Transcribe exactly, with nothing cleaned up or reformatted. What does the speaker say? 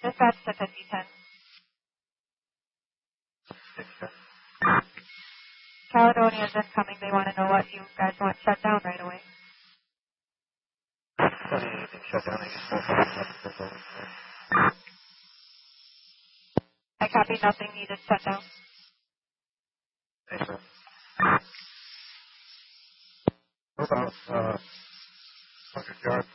Dispatch to fifty ten. Caledonia's incoming. They want to know what you guys want shut down right away. Shut down. I copy nothing needed shut down. Thanks, sir. About uh, one hundred yards